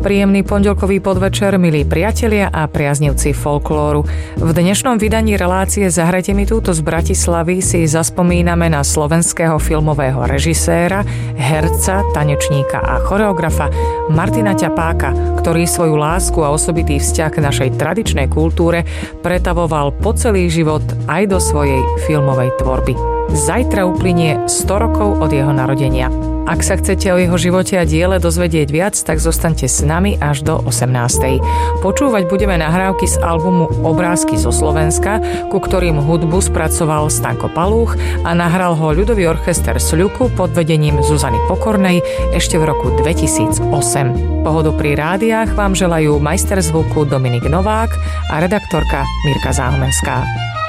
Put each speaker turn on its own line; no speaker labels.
Príjemný pondelkový podvečer, milí priatelia a priaznivci folklóru. V dnešnom vydaní relácie Zahrajte mi túto z Bratislavy si zaspomíname na slovenského filmového režiséra, herca, tanečníka a choreografa Martina Ťapáka, ktorý svoju lásku a osobitý vzťah k našej tradičnej kultúre pretavoval po celý život aj do svojej filmovej tvorby. Zajtra uplynie 100 rokov od jeho narodenia. Ak sa chcete o jeho živote a diele dozvedieť viac, tak zostaňte s nami až do 18. Počúvať budeme nahrávky z albumu Obrázky zo Slovenska, ku ktorým hudbu spracoval Stanko Palúch a nahral ho ľudový orchester Sľuku pod vedením Zuzany Pokornej ešte v roku 2008. Pohodu pri rádiách vám želajú majster zvuku Dominik Novák a redaktorka Mirka Záhmenská.